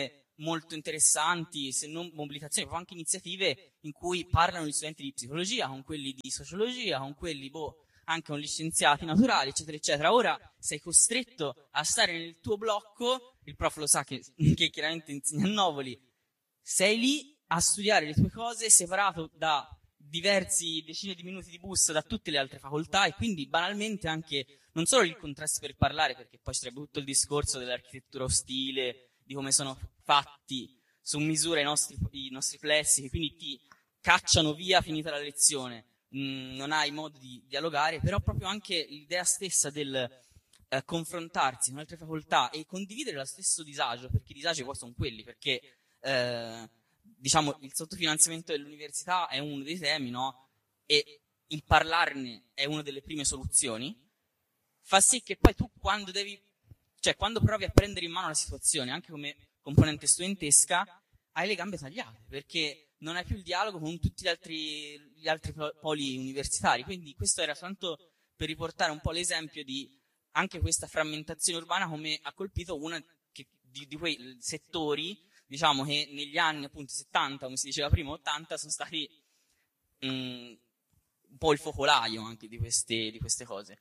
molto interessanti, se non mobilitazioni, proprio anche iniziative in cui parlano gli studenti di psicologia con quelli di sociologia, con quelli, boh, anche con gli scienziati naturali, eccetera, eccetera. Ora sei costretto a stare nel tuo blocco, il prof lo sa che, che chiaramente insegna a Novoli, sei lì a studiare le tue cose separato da diversi decine di minuti di bus da tutte le altre facoltà, e quindi banalmente anche non solo il contrasto per parlare, perché poi ci sarebbe tutto il discorso dell'architettura ostile, di come sono fatti su misura i nostri, i nostri plessi, che quindi ti cacciano via finita la lezione, mm, non hai modo di dialogare, però proprio anche l'idea stessa del eh, confrontarsi con altre facoltà e condividere lo stesso disagio, perché i disagi poi sono quelli, perché eh, diciamo il sottofinanziamento dell'università è uno dei temi, no? E il parlarne è una delle prime soluzioni, fa sì che poi tu quando devi, cioè quando provi a prendere in mano la situazione, anche come componente studentesca, hai le gambe tagliate, perché non hai più il dialogo con tutti gli altri, gli altri poli universitari. Quindi questo era soltanto per riportare un po' l'esempio di anche questa frammentazione urbana come ha colpito uno che, di, di quei settori, diciamo, che negli anni appunto settanta, come si diceva prima, ottanta, sono stati mh, un po' il focolaio anche di queste, di queste cose.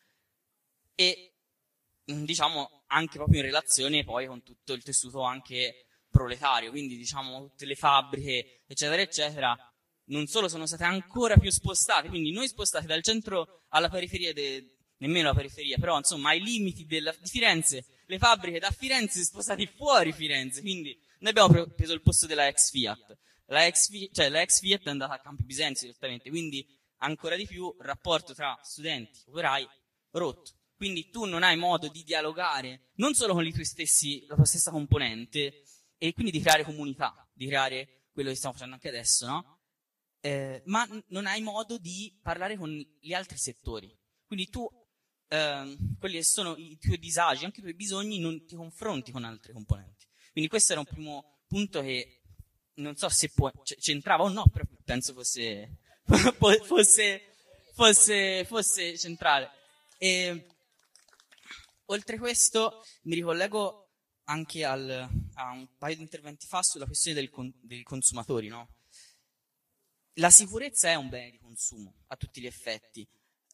E mh, diciamo anche proprio in relazione poi con tutto il tessuto anche proletario, quindi diciamo tutte le fabbriche, eccetera, eccetera, non solo sono state ancora più spostate, quindi noi spostati dal centro alla periferia, de, nemmeno la periferia, però insomma ai limiti della, di Firenze, le fabbriche da Firenze spostate fuori Firenze, quindi noi abbiamo preso il posto della ex Fiat, la ex, cioè la ex Fiat è andata a Campi Bisenzio direttamente, quindi ancora di più il rapporto tra studenti e operai rotto. Quindi tu non hai modo di dialogare non solo con i tuoi stessi, la tua stessa componente, e quindi di creare comunità, di creare quello che stiamo facendo anche adesso, no? Eh, ma n- non hai modo di parlare con gli altri settori. Quindi tu, eh, quelli che sono i tuoi disagi, anche i tuoi bisogni, non ti confronti con altre componenti. Quindi questo era un primo punto che non so se può, c- c'entrava o no, però penso fosse, fosse, fosse, fosse centrale. E, oltre questo, mi ricollego anche al, a un paio di interventi fa sulla questione del con, dei consumatori, no? La sicurezza è un bene di consumo a tutti gli effetti.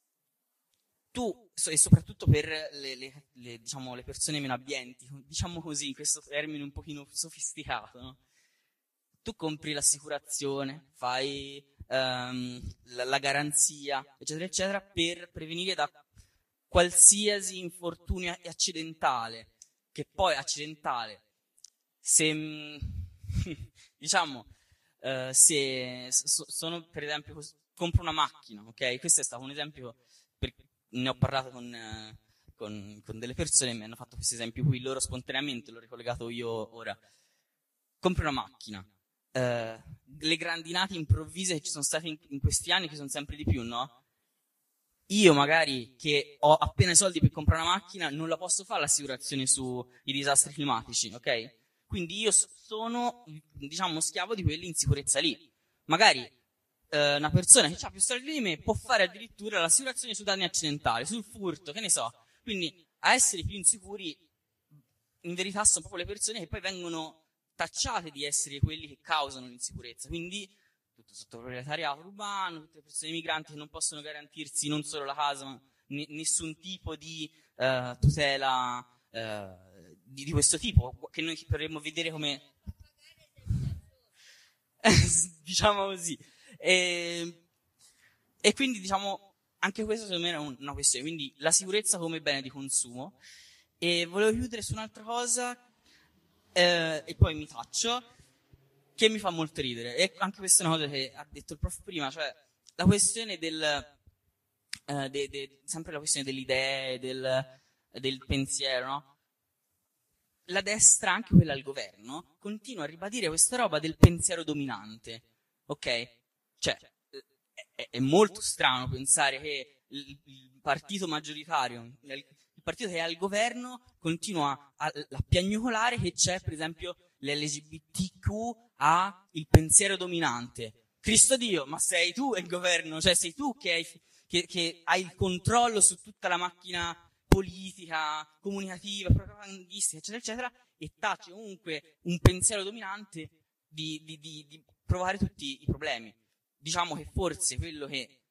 Tu, e soprattutto per le, le, le, diciamo, le persone meno abbienti, diciamo così, in questo termine un pochino sofisticato, no? Tu compri l'assicurazione, fai um, la, la garanzia, eccetera, eccetera, per prevenire da qualsiasi infortunio accidentale, che poi accidentale, se diciamo, uh, se so, sono per esempio, compro una macchina, ok? Questo è stato un esempio, per, ne ho parlato con, uh, con, con delle persone, mi hanno fatto questo esempio qui, loro spontaneamente, l'ho ricollegato io ora. Compri una macchina, uh, le grandinate improvvise che ci sono state in, in questi anni, che sono sempre di più, no? Io magari che ho appena i soldi per comprare una macchina non la posso fare l'assicurazione sui disastri climatici, ok? Quindi io sono, diciamo, schiavo di quell'insicurezza lì. Magari eh, una persona che ha più soldi di me può fare addirittura l'assicurazione su danni accidentali, sul furto, che ne so. Quindi a essere più insicuri in verità sono proprio le persone che poi vengono tacciate di essere quelli che causano l'insicurezza. Quindi tutto sotto proletariato urbano, tutte le persone migranti che non possono garantirsi non solo la casa, ma n- nessun tipo di uh, tutela uh, di, di questo tipo, che noi potremmo vedere come diciamo così. E, e quindi diciamo anche questo secondo me è un, una questione, quindi la sicurezza come bene di consumo. E volevo chiudere su un'altra cosa eh, e poi mi taccio, che mi fa molto ridere, e anche questa è una cosa che ha detto il prof prima, cioè la questione del eh, de, de, sempre la questione delle idee, del, del pensiero, no? La destra, anche quella al governo, continua a ribadire questa roba del pensiero dominante, ok? Cioè è, è molto strano pensare che il, il partito maggioritario, il partito che è al governo, continua a, a piagnucolare che c'è per esempio l'L G B T Q ha il pensiero dominante. Cristo Dio, ma sei tu il governo, cioè sei tu che hai, che, che hai il controllo su tutta la macchina politica, comunicativa, propagandistica, eccetera, eccetera, e tace comunque un pensiero dominante di, di, di, di provare tutti i problemi. Diciamo che forse quello che